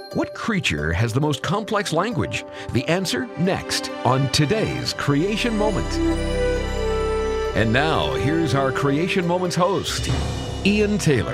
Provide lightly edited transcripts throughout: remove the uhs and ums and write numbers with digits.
What creature has the most complex language? The answer next on today's Creation Moment. And now, here's our Creation Moments host, Ian Taylor.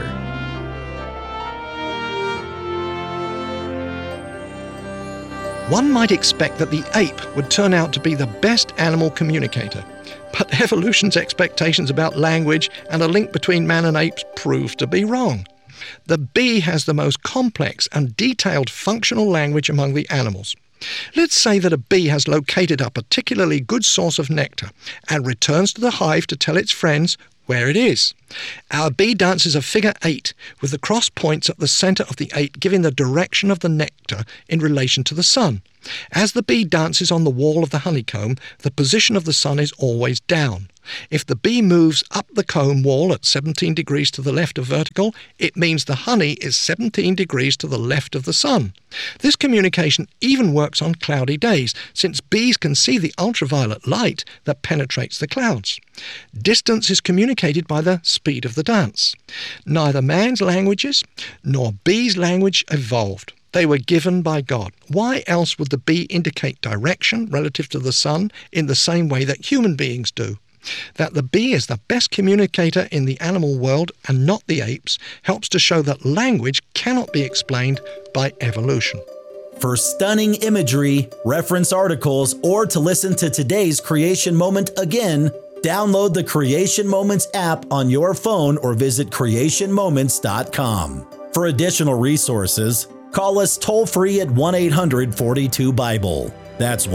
One might expect that the ape would turn out to be the best animal communicator, but evolution's expectations about language and a link between man and apes prove to be wrong. The bee has the most complex and detailed functional language among the animals. Let's say that a bee has located a particularly good source of nectar and returns to the hive to tell its friends where it is. Our bee dances a figure 8 with the cross points at the center of the 8 giving the direction of the nectar in relation to the sun. As the bee dances on the wall of the honeycomb, the position of the sun is always down. If the bee moves up the comb wall at 17 degrees to the left of vertical, it means the honey is 17 degrees to the left of the sun. This communication even works on cloudy days, since bees can see the ultraviolet light that penetrates the clouds. Distance is communicated by the speed of the dance. Neither man's languages nor bees' language evolved. They were given by God. Why else would the bee indicate direction relative to the sun in the same way that human beings do? That the bee is the best communicator in the animal world and not the apes helps to show that language cannot be explained by evolution. For stunning imagery, reference articles, or to listen to today's Creation Moment again, download the Creation Moments app on your phone or visit creationmoments.com. For additional resources, call us toll-free at 1-800-42-BIBLE. That's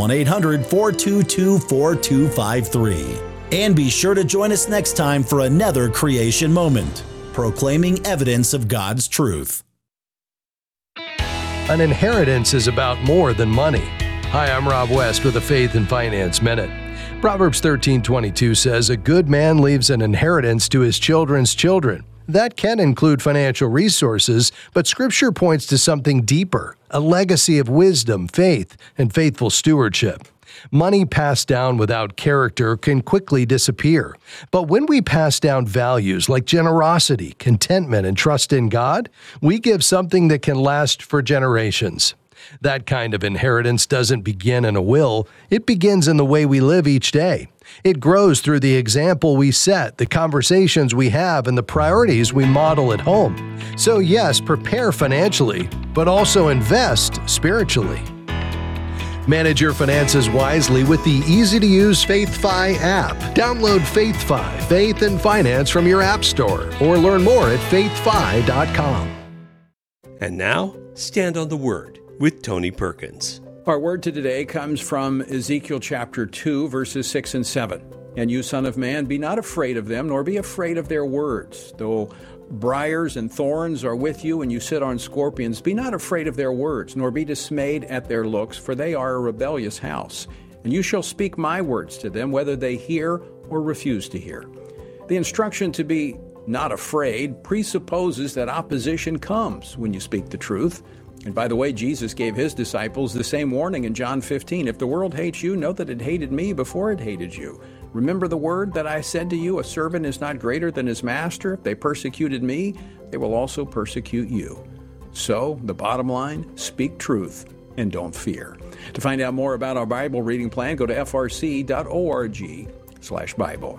1-800-422-4253. And be sure to join us next time for another Creation Moment, proclaiming evidence of God's truth. An inheritance is about more than money. Hi, I'm Rob West with a Faith and Finance Minute. Proverbs 13:22 says, "A good man leaves an inheritance to his children's children." That can include financial resources, but Scripture points to something deeper, a legacy of wisdom, faith, and faithful stewardship. Money passed down without character can quickly disappear. But when we pass down values like generosity, contentment, and trust in God, we give something that can last for generations. That kind of inheritance doesn't begin in a will, it begins in the way we live each day. It grows through the example we set, the conversations we have, and the priorities we model at home. So yes, prepare financially, but also invest spiritually. Manage your finances wisely with the easy-to-use FaithFi app. Download FaithFi, Faith and Finance from your app store, or learn more at faithfi.com. And now, Stand on the Word with Tony Perkins. Our word today comes from Ezekiel chapter 2, verses 6 and 7. "And you, son of man, be not afraid of them, nor be afraid of their words. Though briars and thorns are with you, and you sit on scorpions, be not afraid of their words, nor be dismayed at their looks, for they are a rebellious house. And you shall speak my words to them, whether they hear or refuse to hear." The instruction to be not afraid presupposes that opposition comes when you speak the truth. And by the way, Jesus gave his disciples the same warning in John 15. "If the world hates you, know that it hated me before it hated you. Remember the word that I said to you, a servant is not greater than his master. If they persecuted me, they will also persecute you." So, the bottom line, speak truth and don't fear. To find out more about our Bible reading plan, go to frc.org/Bible.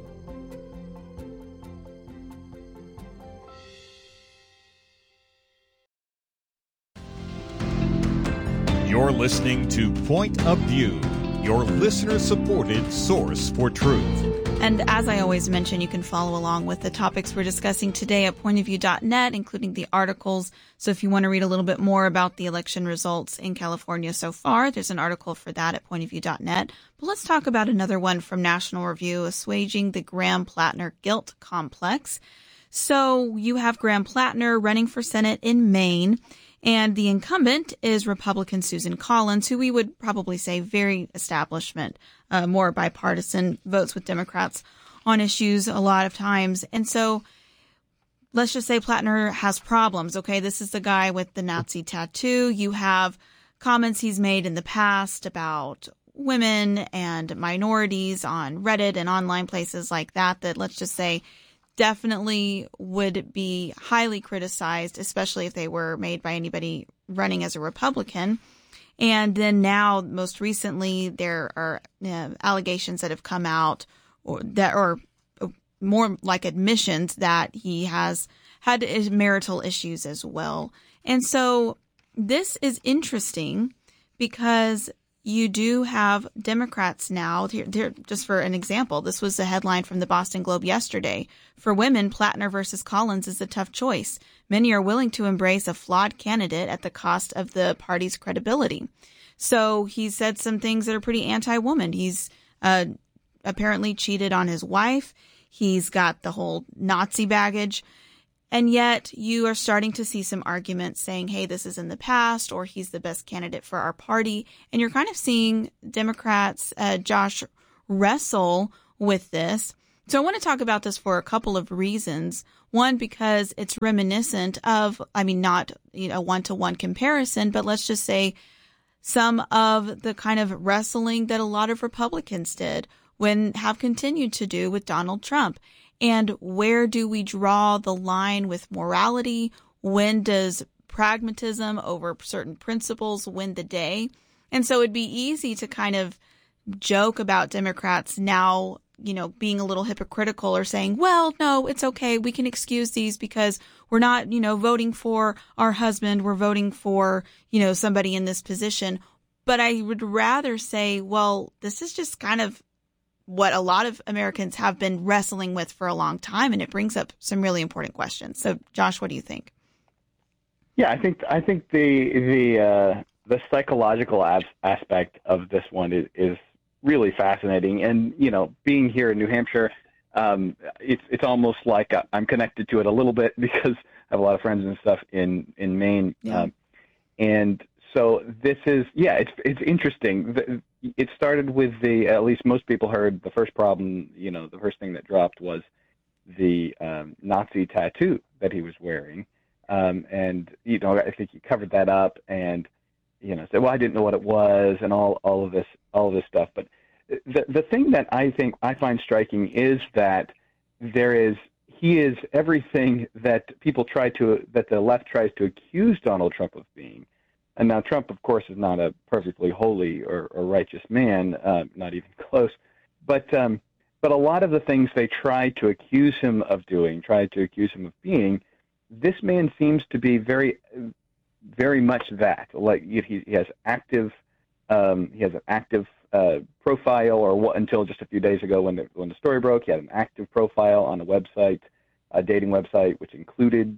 You're listening to Point of View, your listener-supported source for truth. And as I always mention, you can follow along with the topics we're discussing today at pointofview.net, including the articles. So if you want to read a little bit more about the election results in California so far, there's an article for that at pointofview.net. But let's talk about another one from National Review, Assuaging the Graham-Plattner Guilt Complex. So you have Graham-Plattner running for Senate in Maine. And the incumbent is Republican Susan Collins, who we would probably say very establishment, more bipartisan, votes with Democrats on issues a lot of times. And so let's just say Plattner has problems. Okay, this is the guy with the Nazi tattoo. You have comments he's made in the past about women and minorities on Reddit and online places like that, that let's just say definitely would be highly criticized, especially if they were made by anybody running as a Republican. And then now, most recently, there are allegations that have come out, or that are more like admissions that he has had marital issues as well. And so this is interesting because you do have Democrats now. Just for an example, this was a headline from the Boston Globe yesterday. For women, Plattner versus Collins is a tough choice. Many are willing to embrace a flawed candidate at the cost of the party's credibility. So he said some things that are pretty anti-woman. He's apparently cheated on his wife. He's got the whole Nazi baggage. And yet you are starting to see some arguments saying, hey, this is in the past, or he's the best candidate for our party. And you're kind of seeing Democrats, Josh, wrestle with this. So I want to talk about this for a couple of reasons. One, because it's reminiscent of, not a one-to-one comparison, but let's just say some of the kind of wrestling that a lot of Republicans did have continued to do with Donald Trump. And where do we draw the line with morality? When does pragmatism over certain principles win the day? And so it'd be easy to kind of joke about Democrats now, being a little hypocritical or saying, well, no, it's okay. We can excuse these because we're not, voting for our husband. We're voting for, somebody in this position. But I would rather say, well, this is just kind of what a lot of Americans have been wrestling with for a long time, and it brings up some really important questions. So, Josh, what do you think? Yeah, I think the psychological aspect of this one is really fascinating. And being here in New Hampshire, it's almost like I'm connected to it a little bit because I have a lot of friends and stuff in Maine, and so this is it's interesting. It started with at least most people heard the first problem, the first thing that dropped was the Nazi tattoo that he was wearing. And, I think he covered that up and, said, well, I didn't know what it was and all of this stuff. But the thing that I find striking is that he is everything that that the left tries to accuse Donald Trump of being. And now Trump, of course, is not a perfectly holy or righteous man, not even close. But a lot of the things they try to accuse him of doing, try to accuse him of being, this man seems to be very, very much that. Like he has an active profile, or until just a few days ago when the story broke, he had an active profile on a website, a dating website, which included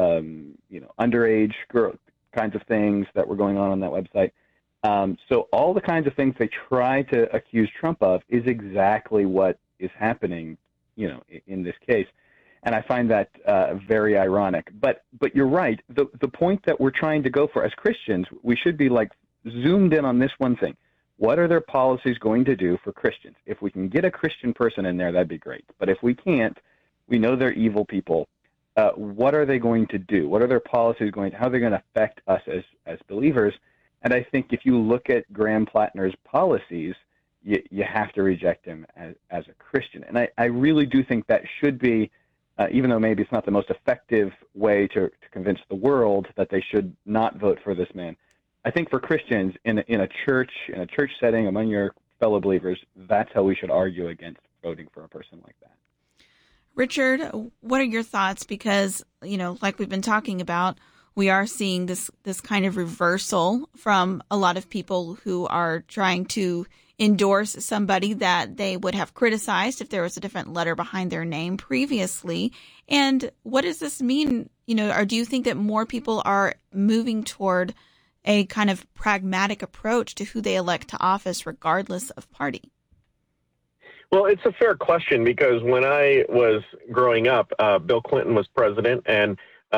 underage kinds of things that were going on that website. So all the kinds of things they try to accuse Trump of is exactly what is happening, in this case. And I find that very ironic. But you're right. The point that we're trying to go for as Christians, we should be like zoomed in on this one thing. What are their policies going to do for Christians? If we can get a Christian person in there, that'd be great. But if we can't, we know they're evil people. What are they going to do? What are their policies how are they going to affect us as believers? And I think if you look at Graham Plattner's policies, you have to reject him as a Christian. And I really do think that should be, even though maybe it's not the most effective way to convince the world that they should not vote for this man. I think for Christians in a church setting among your fellow believers, that's how we should argue against voting for a person like that. Richard, what are your thoughts? Because, like we've been talking about, we are seeing this kind of reversal from a lot of people who are trying to endorse somebody that they would have criticized if there was a different letter behind their name previously. And what does this mean? Or do you think that more people are moving toward a kind of pragmatic approach to who they elect to office, regardless of party? Well, it's a fair question because when I was growing up, Bill Clinton was president, and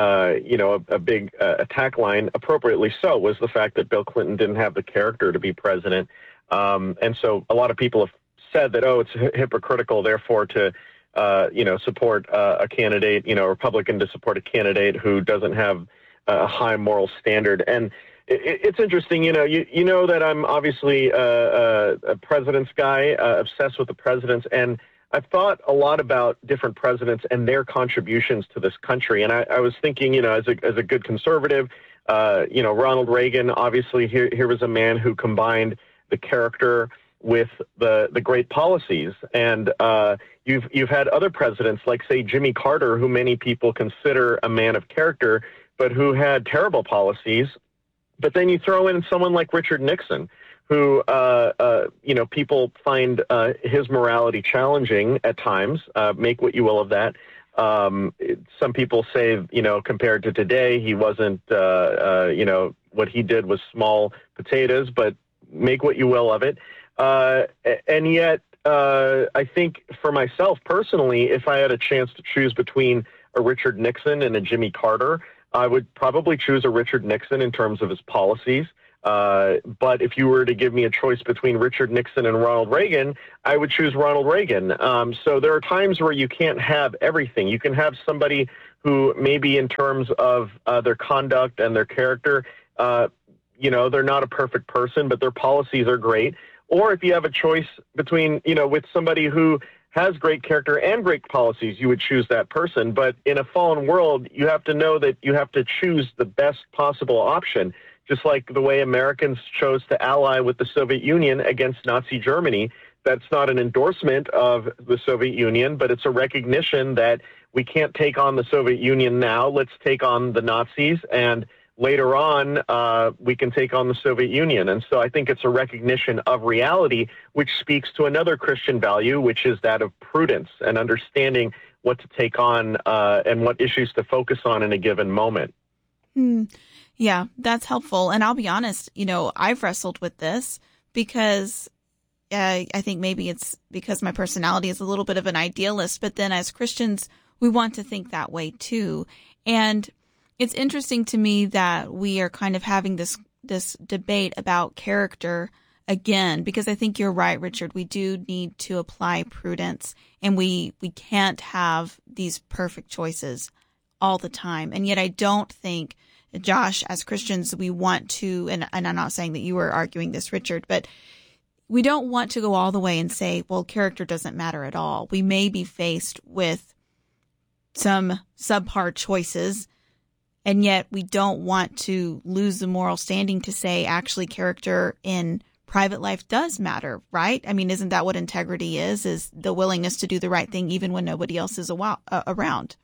a big attack line, appropriately so, was the fact that Bill Clinton didn't have the character to be president. And so a lot of people have said that, it's hypocritical, therefore, to support a candidate, a Republican to support a candidate who doesn't have a high moral standard. And it's interesting, you know that I'm obviously a president's guy, obsessed with the presidents, and I've thought a lot about different presidents and their contributions to this country. And I was thinking, as a good conservative, Ronald Reagan, obviously here was a man who combined the character with the great policies. And you've had other presidents like, say, Jimmy Carter, who many people consider a man of character, but who had terrible policies. But then you throw in someone like Richard Nixon, who, people find his morality challenging at times. Make what you will of that. Some people say, compared to today, he wasn't, what he did was small potatoes, but make what you will of it. And yet, I think for myself personally, if I had a chance to choose between a Richard Nixon and a Jimmy Carter, I would probably choose a Richard Nixon in terms of his policies. But if you were to give me a choice between Richard Nixon and Ronald Reagan, I would choose Ronald Reagan. So there are times where you can't have everything. You can have somebody who maybe in terms of their conduct and their character, they're not a perfect person, but their policies are great. Or if you have a choice between, with somebody who has great character and great policies, you would choose that person. But in a fallen world, you have to know that you have to choose the best possible option. Just like the way Americans chose to ally with the Soviet Union against Nazi Germany. That's not an endorsement of the Soviet Union, but it's a recognition that we can't take on the Soviet Union now. Let's take on the Nazis, and later on, we can take on the Soviet Union. And so I think it's a recognition of reality, which speaks to another Christian value, which is that of prudence and understanding what to take on and what issues to focus on in a given moment. Yeah, that's helpful. And I'll be honest, I've wrestled with this because I think maybe it's because my personality is a little bit of an idealist, but then as Christians, we want to think that way too. And it's interesting to me that we are kind of having this debate about character again, because I think you're right, Richard. We do need to apply prudence, and we can't have these perfect choices all the time. And yet I don't think, Josh, as Christians, we want to, and I'm not saying that you were arguing this, Richard, but we don't want to go all the way and say, well, character doesn't matter at all. We may be faced with some subpar choices, and yet we don't want to lose the moral standing to say actually character in private life does matter, right? I mean, isn't that what integrity is the willingness to do the right thing even when nobody else is around?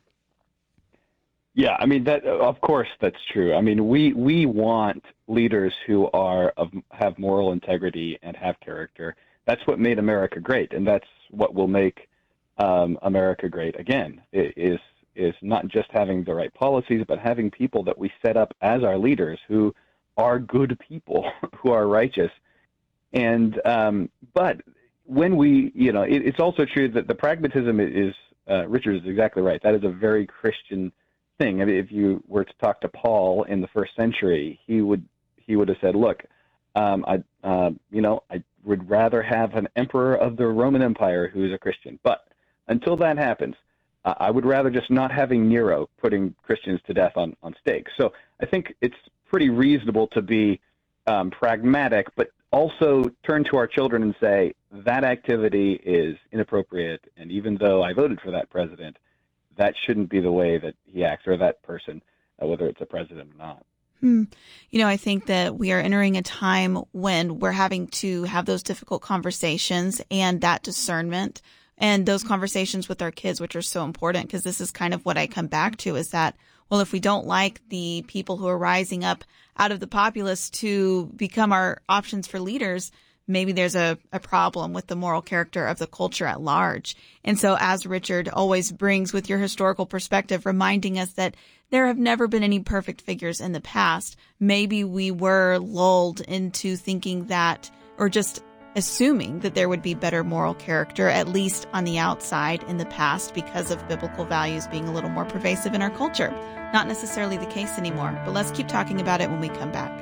Yeah, I mean, that of course that's true. I mean, we want leaders who have moral integrity and have character. That's what made America great, and that's what will make America great again. Is not just having the right policies, but having people that we set up as our leaders who are good people, who are righteous. And but when we, it's also true that the pragmatism is Richard is exactly right. That is a very Christian thing. I mean, if you were to talk to Paul in the first century, he would have said, "Look, I would rather have an emperor of the Roman Empire who is a Christian. But until that happens, I would rather just not having Nero putting Christians to death on stakes." So I think it's pretty reasonable to be pragmatic, but also turn to our children and say that activity is inappropriate. And even though I voted for that president, that shouldn't be the way that he acts, or that person, whether it's a president or not. I think that we are entering a time when we're having to have those difficult conversations and that discernment and those conversations with our kids, which are so important, because this is kind of what I come back to is that, well, if we don't like the people who are rising up out of the populace to become our options for leaders, maybe there's a problem with the moral character of the culture at large. And so as Richard always brings with your historical perspective, reminding us that there have never been any perfect figures in the past, maybe we were lulled into thinking that, or just assuming that there would be better moral character, at least on the outside in the past, because of biblical values being a little more pervasive in our culture. Not necessarily the case anymore, but let's keep talking about it when we come back.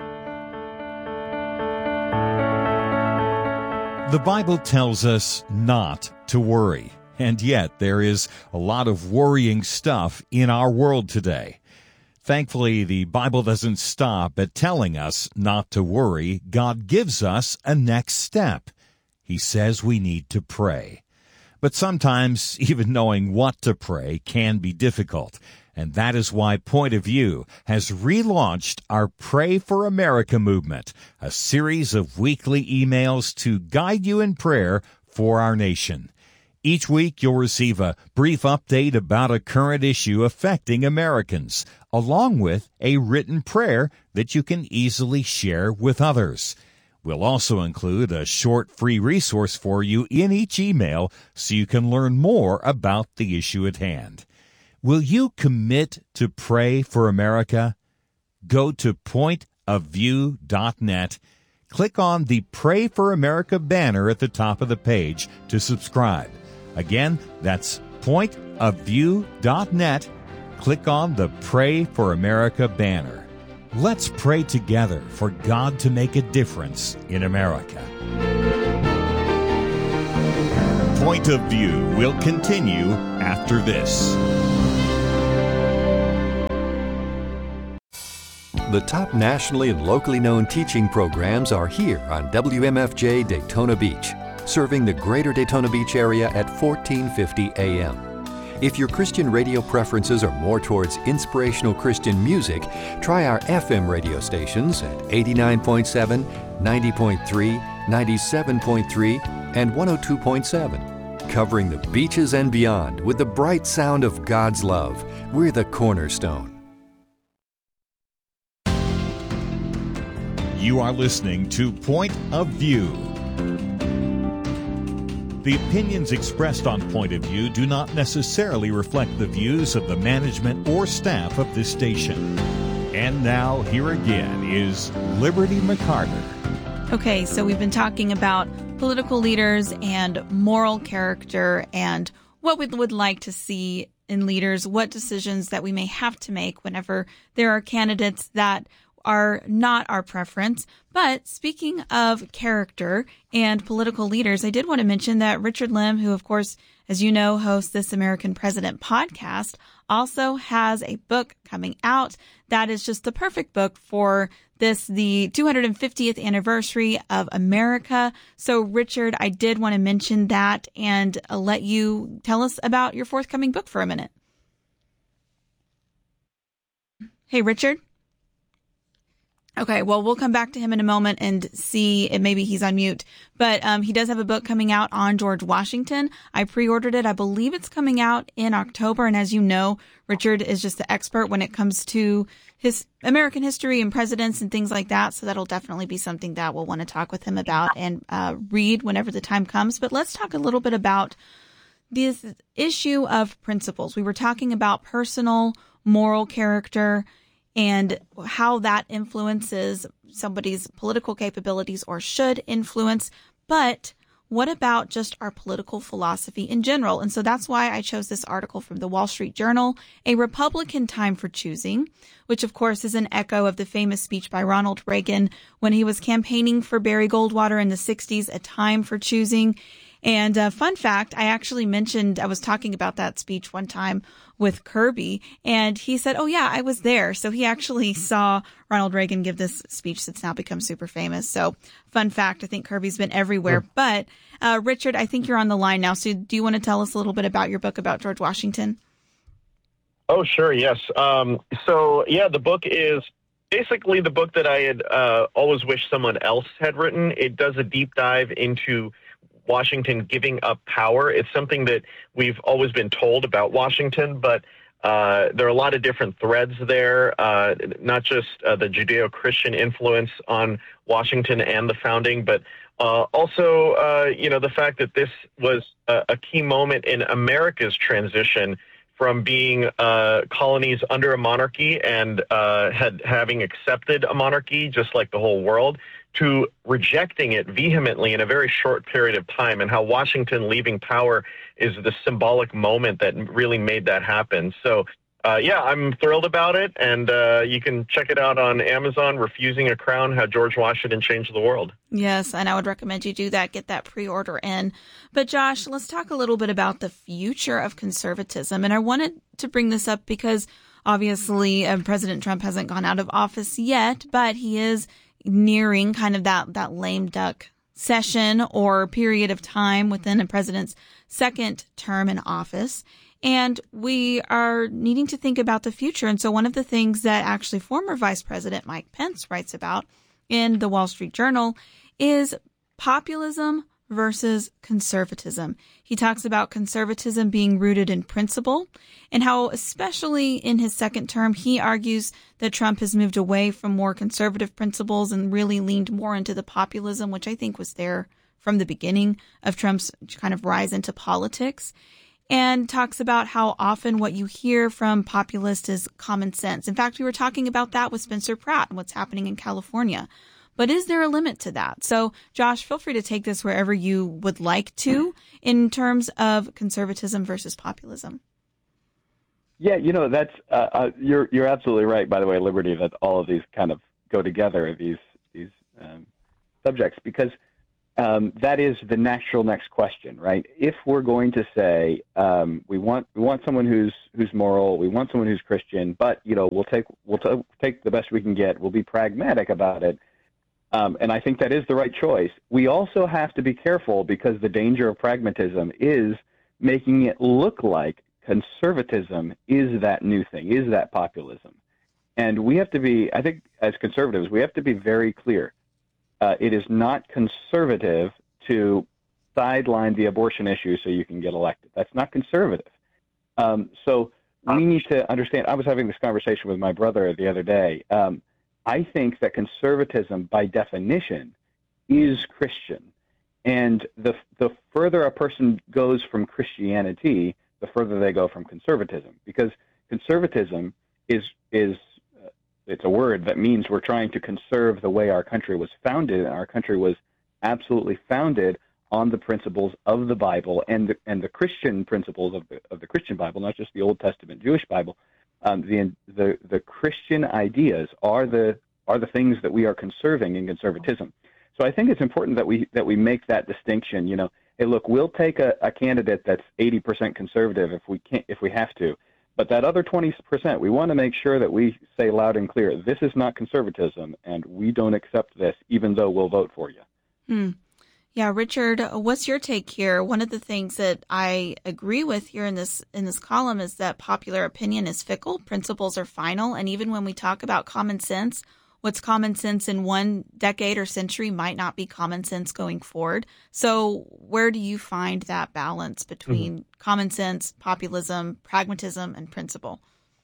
The Bible tells us not to worry, and yet there is a lot of worrying stuff in our world today. Thankfully, the Bible doesn't stop at telling us not to worry. God gives us a next step. He says we need to pray. But sometimes even knowing what to pray can be difficult. And that is why Point of View has relaunched our Pray for America movement, a series of weekly emails to guide you in prayer for our nation. Each week, you'll receive a brief update about a current issue affecting Americans, along with a written prayer that you can easily share with others. We'll also include a short free resource for you in each email so you can learn more about the issue at hand. Will you commit to pray for America? Go to pointofview.net. Click on the Pray for America banner at the top of the page to subscribe. Again, that's pointofview.net. Click on the Pray for America banner. Let's pray together for God to make a difference in America. Point of View will continue after this. The top nationally and locally known teaching programs are here on WMFJ Daytona Beach, serving the greater Daytona Beach area at 1450 AM. If your Christian radio preferences are more towards inspirational Christian music, try our FM radio stations at 89.7, 90.3, 97.3, and 102.7. Covering the beaches and beyond with the bright sound of God's love, we're the Cornerstone. You are listening to Point of View. The opinions expressed on Point of View do not necessarily reflect the views of the management or staff of this station. And now, here again is Liberty McCarter. Okay, so we've been talking about political leaders and moral character and what we would like to see in leaders, what decisions that we may have to make whenever there are candidates that are not our preference. But speaking of character and political leaders, I did want to mention that Richard Lim, who, of course, as you know, hosts This American President podcast, also has a book coming out that is just the perfect book for this, the 250th anniversary of America. So, Richard, I did want to mention that and let you tell us about your forthcoming book for a minute. Hey, Richard. Okay, well, we'll come back to him in a moment and see if maybe he's on mute. But he does have a book coming out on George Washington. I pre-ordered it. I believe it's coming out in October. And as you know, Richard is just the expert when it comes to his American history and presidents and things like that. So that'll definitely be something that we'll want to talk with him about and read whenever the time comes. But let's talk a little bit about this issue of principles. We were talking about personal, moral character and how that influences somebody's political capabilities or should influence. But what about just our political philosophy in general? And so that's why I chose this article from the Wall Street Journal, A Republican Time for Choosing, which of course is an echo of the famous speech by Ronald Reagan when he was campaigning for Barry Goldwater in the 60s, A Time for Choosing. And fun fact, I actually mentioned, I was talking about that speech one time with Kirby, and he said, oh yeah, I was there. So he actually saw Ronald Reagan give this speech that's now become super famous. So fun fact, I think Kirby's been everywhere. But Richard, I think you're on the line now. So do you want to tell us a little bit about your book about George Washington? Oh, sure. Yes. The book is basically the book that I had always wished someone else had written. It does a deep dive into Washington giving up power. It's something that we've always been told about Washington, but there are a lot of different threads there, not just the Judeo-Christian influence on Washington and the founding, but also, the fact that this was a key moment in America's transition from being colonies under a monarchy and having accepted a monarchy, just like the whole world, to rejecting it vehemently in a very short period of time, and how Washington leaving power is the symbolic moment that really made that happen. So, I'm thrilled about it, and you can check it out on Amazon, Refusing a Crown, How George Washington Changed the World. Yes, and I would recommend you do that, get that pre-order in. But Josh, let's talk a little bit about the future of conservatism. And I wanted to bring this up because obviously President Trump hasn't gone out of office yet, but he is nearing kind of that lame duck session or period of time within a president's second term in office. And we are needing to think about the future. And so one of the things that actually former Vice President Mike Pence writes about in the Wall Street Journal is populism versus conservatism. He talks about conservatism being rooted in principle and how, especially in his second term, he argues that Trump has moved away from more conservative principles and really leaned more into the populism, which I think was there from the beginning of Trump's kind of rise into politics, and talks about how often what you hear from populists is common sense. In fact, we were talking about that with Spencer Pratt and what's happening in California. But is there a limit to that? So, Josh, feel free to take this wherever you would like to in terms of conservatism versus populism. Yeah, that's you're absolutely right. By the way, Liberty, that all of these kind of go together, these subjects, because that is the natural next question, right? If we're going to say we want someone who's moral, we want someone who's Christian, but we'll take the best we can get. We'll be pragmatic about it. And I think that is the right choice. We also have to be careful because the danger of pragmatism is making it look like conservatism is that new thing, is that populism. And we have to be, I think as conservatives, we have to be very clear. It is not conservative to sideline the abortion issue so you can get elected. That's not conservative. So we need to understand. I was having this conversation with my brother the other day. I think that conservatism, by definition, is Christian. And the further a person goes from Christianity, the further they go from conservatism. Because conservatism is it's a word that means we're trying to conserve the way our country was founded. And our country was absolutely founded on the principles of the Bible and the Christian principles of the Christian Bible, not just the Old Testament Jewish Bible. The Christian ideas are the things that we are conserving in conservatism. So I think it's important that we make that distinction. Hey, look, we'll take a candidate that's 80% conservative if we have to, but that other 20%, we want to make sure that we say loud and clear, this is not conservatism, and we don't accept this, even though we'll vote for you. Yeah, Richard, what's your take here? One of the things that I agree with here in this column is that popular opinion is fickle, principles are final, and even when we talk about common sense, what's common sense in one decade or century might not be common sense going forward. So where do you find that balance between common sense, populism, pragmatism, and principle?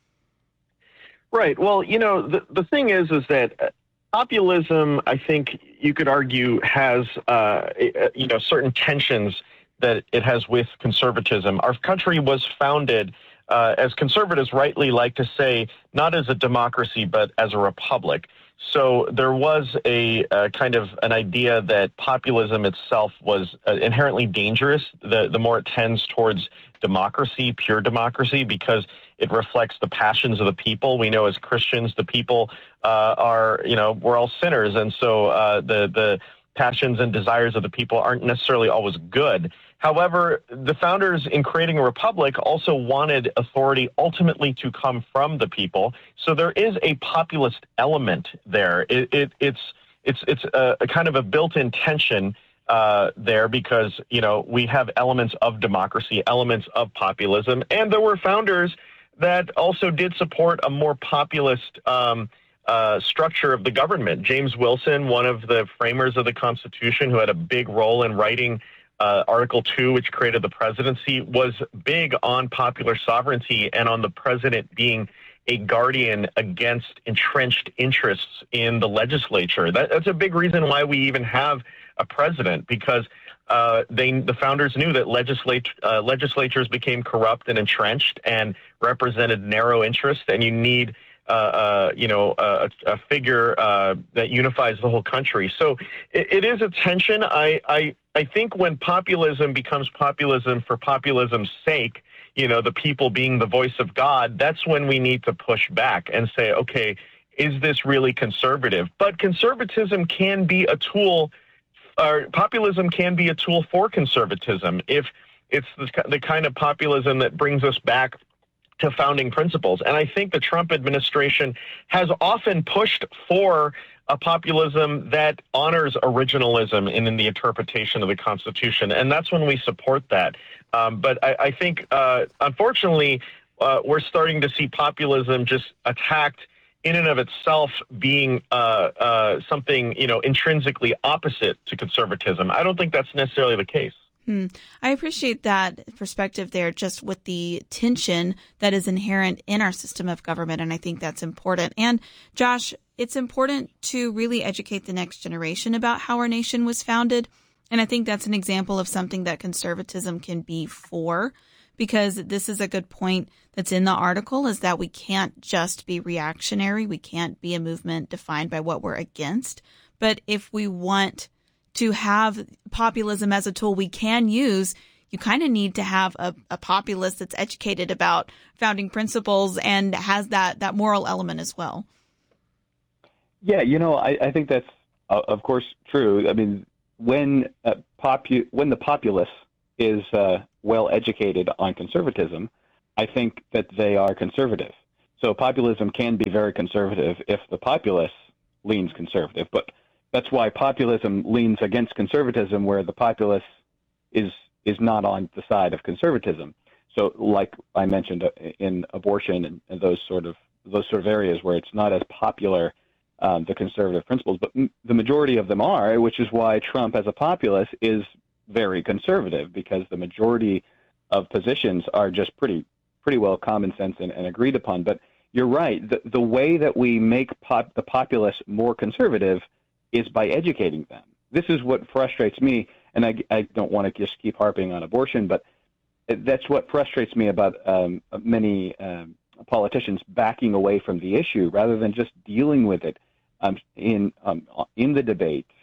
Right. Well, the thing is that populism, I think you could argue, has certain tensions that it has with conservatism. Our country was founded, as conservatives rightly like to say, not as a democracy, but as a republic. So there was a kind of an idea that populism itself was inherently dangerous, the more it tends towards democracy, pure democracy, because it reflects the passions of the people. We know as Christians, the people we're all sinners. And so the passions and desires of the people aren't necessarily always good. However, the founders, in creating a republic, also wanted authority ultimately to come from the people. So there is a populist element there. It's a kind of a built-in tension there because, we have elements of democracy, elements of populism, and there were founders that also did support a more populist structure of the government. James Wilson, one of the framers of the Constitution, who had a big role in writing Article 2, which created the presidency, was big on popular sovereignty and on the president being a guardian against entrenched interests in the legislature. That's a big reason why we even have a president, because the founders knew that legislatures became corrupt and entrenched and represented narrow interests, and you need a figure that unifies the whole country. So it is a tension. I think when populism becomes populism for populism's sake, the people being the voice of God, that's when we need to push back and say, okay, is this really conservative? But conservatism can be a tool, or populism can be a tool for conservatism if it's the kind of populism that brings us back to founding principles. And I think the Trump administration has often pushed for a populism that honors originalism in the interpretation of the Constitution, and that's when we support that. But I think, unfortunately, we're starting to see populism just attacked in and of itself being something, intrinsically opposite to conservatism. I don't think that's necessarily the case. I appreciate that perspective there, just with the tension that is inherent in our system of government, and I think that's important. And Josh, it's important to really educate the next generation about how our nation was founded, and I think that's an example of something that conservatism can be for, because this is a good point that's in the article, is that we can't just be reactionary. We can't be a movement defined by what we're against. But if we want to have populism as a tool we can use, you kind of need to have a populace that's educated about founding principles and has that moral element as well. Yeah, I think that's, of course, true. I mean, when the populace is well educated on conservatism, I think that they are conservative. So populism can be very conservative if the populace leans conservative, but that's why populism leans against conservatism, where the populace is not on the side of conservatism. So, like I mentioned in abortion and those sort of areas where it's not as popular, the conservative principles, but the majority of them are, which is why Trump as a populist is very conservative, because the majority of positions are just pretty well common sense and agreed upon. But you're right. The way that we make the populace more conservative is by educating them. This is what frustrates me, and I don't want to just keep harping on abortion, but that's what frustrates me about many politicians backing away from the issue rather than just dealing with it in the debates,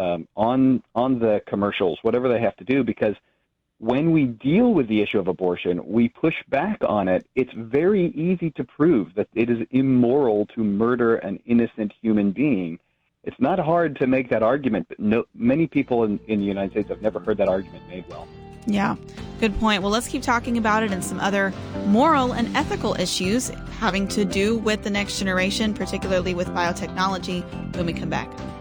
on the commercials, whatever they have to do, because when we deal with the issue of abortion, we push back on it. It's very easy to prove that it is immoral to murder an innocent human being. It's not hard to make that argument, but many people in the United States have never heard that argument made well. Yeah, good point. Well, let's keep talking about it and some other moral and ethical issues having to do with the next generation, particularly with biotechnology, when we come back.